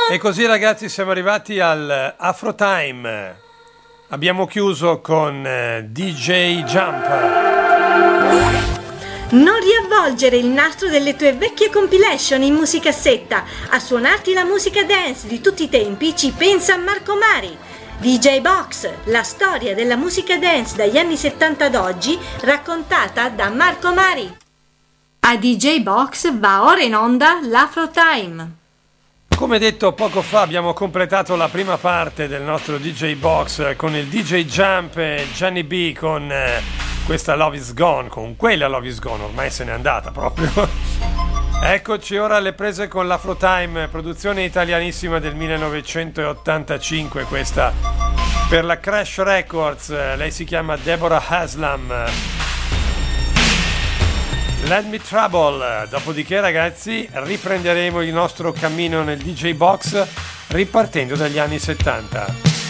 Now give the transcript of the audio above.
E così ragazzi siamo arrivati al Afro Time. Abbiamo chiuso con DJ Jump. Non riavvolgere il nastro delle tue vecchie compilation in musicassetta. A suonarti la musica dance di tutti i tempi ci pensa Marco Mari. DJ Box, la storia della musica dance dagli anni 70 ad oggi, raccontata da Marco Mari. A DJ Box va ora in onda l'Afro Time. Come detto poco fa abbiamo completato la prima parte del nostro DJ Box con il DJ Jump e Gianni B con questa Love Is Gone, con quella Love Is Gone, ormai se n'è andata proprio. Eccoci ora alle prese con l'Afro Time, produzione italianissima del 1985, questa per la Crash Records. Lei si chiama Deborah Haslam. Let Me Trouble. Dopodiché ragazzi riprenderemo il nostro cammino nel DJ Box ripartendo dagli anni 70.